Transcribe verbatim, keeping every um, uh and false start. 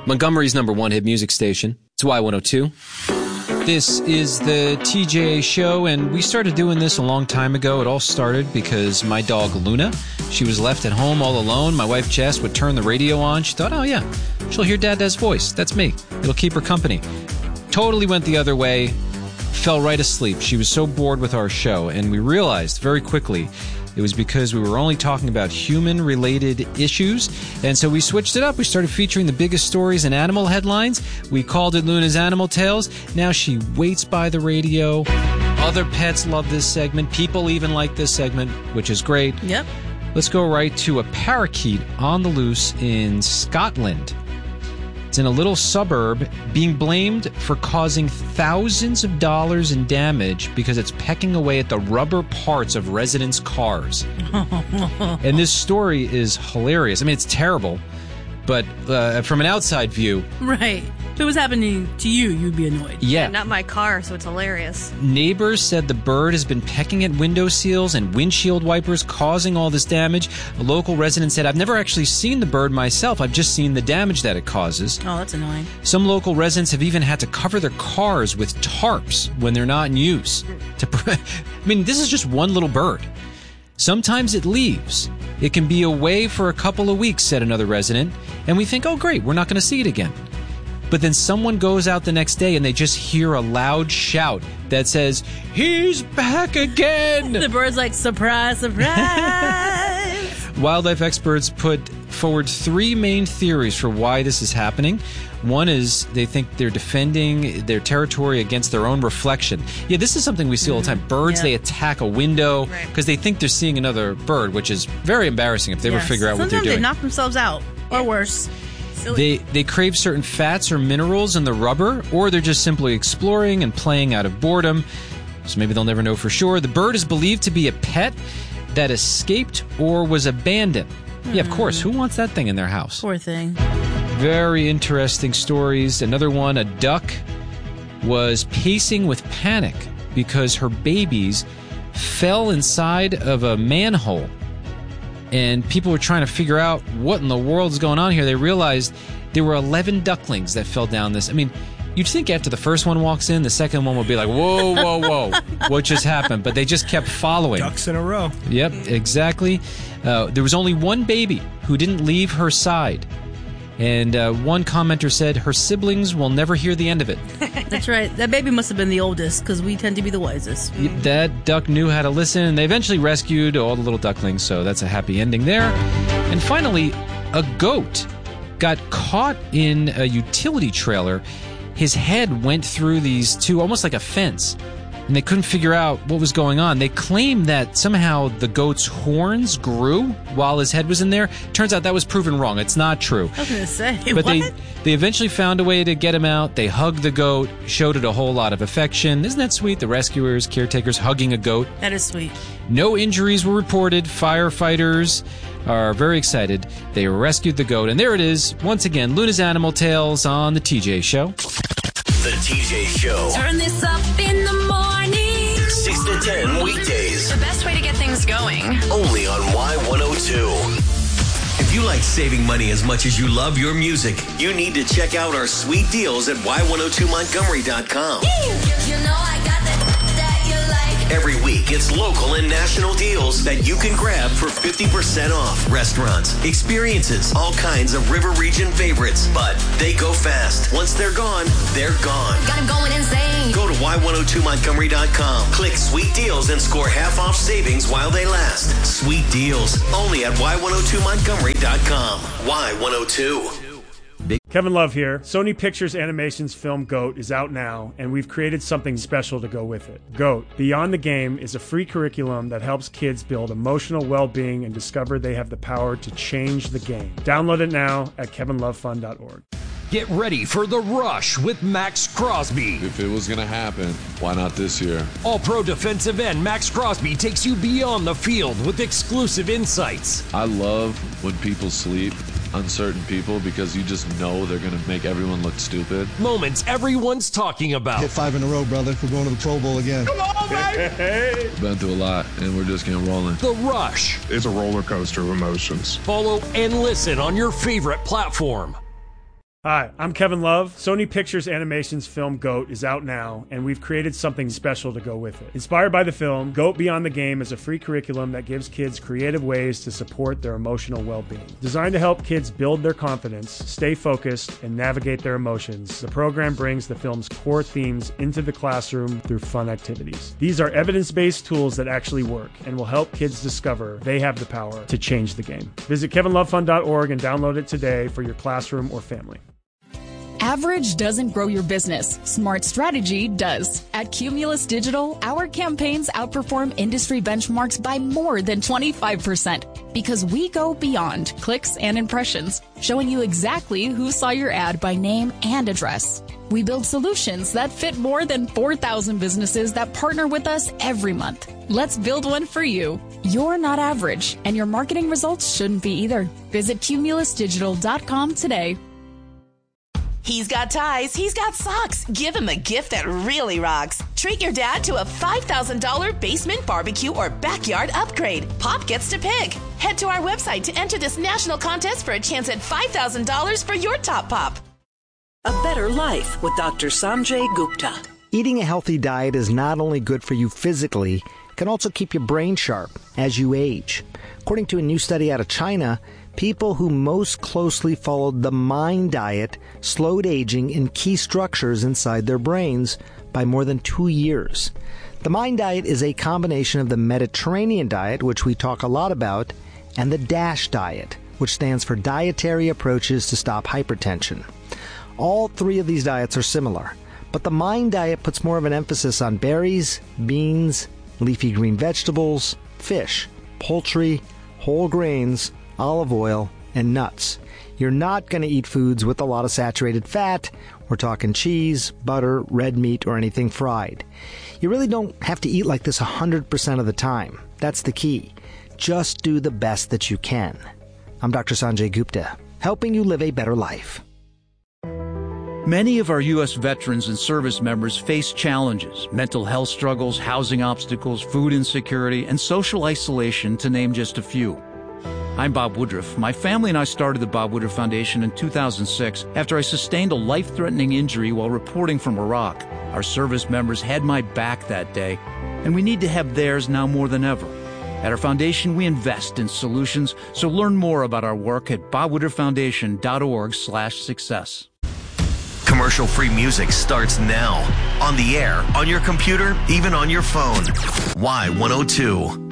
Montgomery's number one hit music station. It's Y one oh two. This is the T J A Show, and we started doing this a long time ago. It all started because my dog Luna, she was left at home all alone. My wife Jess would turn the radio on. She thought, oh yeah, she'll hear Dada's voice. That's me. It'll keep her company. Totally went the other way. Fell right asleep. She was so bored with our show, and we realized very quickly it was because we were only talking about human-related issues, and so we switched it up. We started featuring the biggest stories and animal headlines. We called it Luna's Animal Tales. Now she waits by the radio. Other pets love this segment. People even like this segment, which is great. Yep. Let's go right to a parakeet on the loose in Scotland. It's in a little suburb being blamed for causing thousands of dollars in damage because it's pecking away at the rubber parts of residents' cars. And this story is hilarious. I mean, it's terrible, but uh, from an outside view... Right. If it was happening to you, you'd be annoyed. Yeah. Yeah, not my car, so it's hilarious. Neighbors said the bird has been pecking at window seals and windshield wipers, causing all this damage. A local resident said, I've never actually seen the bird myself. I've just seen the damage that it causes. Oh, that's annoying. Some local residents have even had to cover their cars with tarps when they're not in use. To, I mean, this is just one little bird. Sometimes it leaves. It can be away for a couple of weeks, said another resident, and we think, oh, great, we're not going to see it again. But then someone goes out the next day and they just hear a loud shout that says, he's back again! The bird's like, surprise, surprise! Wildlife experts put forward three main theories for why this is happening. One is they think they're defending their territory against their own reflection. Yeah, this is something we see all the time. Birds, Yeah. they attack a window because they think they're seeing another bird, which is very embarrassing if they ever Yes. figure out what they're Sometimes doing. they knock themselves out, or worse. They they crave certain fats or minerals in the rubber, or they're just simply exploring and playing out of boredom. So maybe they'll never know for sure. The bird is believed to be a pet that escaped or was abandoned. Yeah, of course. Who wants that thing in their house? Poor thing. Very interesting stories. Another one, a duck was pacing with panic because her babies fell inside of a manhole. And people were trying to figure out what in the world is going on here. They realized there were eleven ducklings that fell down this. I mean, you'd think after the first one walks in, the second one would be like, whoa, whoa, whoa, what just happened? But they just kept following. Ducks in a row. Yep, exactly. Uh, there was only one baby who didn't leave her side. And uh, one commenter said, her siblings will never hear the end of it. That's right. That baby must have been the oldest, because we tend to be the wisest. That duck knew how to listen, and they eventually rescued all the little ducklings, so that's a happy ending there. And finally, a goat got caught in a utility trailer. His head went through these two, almost like a fence, and they couldn't figure out what was going on. They claimed that somehow the goat's horns grew while his head was in there. Turns out that was proven wrong. It's not true. I was going to say, But what? they they eventually found a way to get him out. They hugged the goat, showed it a whole lot of affection. Isn't that sweet? The rescuers, caretakers hugging a goat. That is sweet. No injuries were reported. Firefighters are very excited. They rescued the goat. And there it is. Once again, Luna's Animal Tales on the T J Show. The T J Show. Turn this up in the morning. six to ten weekdays. The best way to get things going. Only on Y one oh two. If you like saving money as much as you love your music, you need to check out our sweet deals at Y one oh two Montgomery dot com. You know I got that that you like. Every week, it's local and national deals that you can grab for fifty percent off. Restaurants, experiences, all kinds of River Region favorites. But they go fast. Once they're gone, they're gone. Got 'em going insane. Go to Y one oh two Montgomery dot com. Click Sweet Deals and score half off savings while they last. Sweet Deals, only at Y one oh two Montgomery dot com. Y one oh two. Kevin Love here. Sony Pictures Animation's film GOAT is out now, and we've created something special to go with it. GOAT, Beyond the Game, is a free curriculum that helps kids build emotional well-being and discover they have the power to change the game. Download it now at kevin love fun dot org. Get ready for The Rush with Max Crosby. If it was going to happen, why not this year? All-pro defensive end Max Crosby takes you beyond the field with exclusive insights. I love when people sleep, uncertain people, because you just know they're going to make everyone look stupid. Moments everyone's talking about. Hit five in a row, brother. We're going to the Pro Bowl again. Come on, baby! Been through a lot, and we're just getting rolling. The Rush. It's a roller coaster of emotions. Follow and listen on your favorite platform. Hi, I'm Kevin Love. Sony Pictures Animation's film GOAT is out now, and we've created something special to go with it. Inspired by the film, GOAT Beyond the Game is a free curriculum that gives kids creative ways to support their emotional well-being. Designed to help kids build their confidence, stay focused, and navigate their emotions, the program brings the film's core themes into the classroom through fun activities. These are evidence-based tools that actually work and will help kids discover they have the power to change the game. Visit kevin love fund dot org and download it today for your classroom or family. Average doesn't grow your business. Smart strategy does. At Cumulus Digital, our campaigns outperform industry benchmarks by more than twenty-five percent because we go beyond clicks and impressions, showing you exactly who saw your ad by name and address. We build solutions that fit more than four thousand businesses that partner with us every month. Let's build one for you. You're not average, and your marketing results shouldn't be either. Visit cumulus digital dot com today. He's got ties, he's got socks. Give him a gift that really rocks. Treat your dad to a five thousand dollars basement barbecue or backyard upgrade. Pop gets to pick. Head to our website to enter this national contest for a chance at five thousand dollars for your top pop. A Better Life with Doctor Sanjay Gupta. Eating a healthy diet is not only good for you physically, it can also keep your brain sharp as you age. According to a new study out of China, people who most closely followed the MIND diet slowed aging in key structures inside their brains by more than two years. The MIND diet is a combination of the Mediterranean diet, which we talk a lot about, and the DASH diet, which stands for Dietary Approaches to Stop Hypertension. All three of these diets are similar, but the MIND diet puts more of an emphasis on berries, beans, leafy green vegetables, fish, poultry, whole grains, olive oil, and nuts. You're not going to eat foods with a lot of saturated fat. We're talking cheese, butter, red meat, or anything fried. You really don't have to eat like this one hundred percent of the time. That's the key. Just do the best that you can. I'm Doctor Sanjay Gupta, helping you live a better life. Many of our U S veterans and service members face challenges, mental health struggles, housing obstacles, food insecurity, and social isolation, to name just a few. I'm Bob Woodruff. My family and I started the Bob Woodruff Foundation in two thousand six after I sustained a life-threatening injury while reporting from Iraq. Our service members had my back that day, and we need to have theirs now more than ever. At our foundation, we invest in solutions, so learn more about our work at bob woodruff foundation dot org slash success. Commercial-free music starts now. On the air, on your computer, even on your phone. Y one oh two.